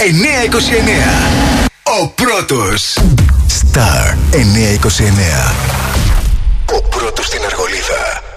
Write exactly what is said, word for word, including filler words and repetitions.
εννιακόσια είκοσι εννέα. Ο πρώτος. Star εννιακόσια είκοσι εννέα. Ο πρώτος στην Αργολίδα.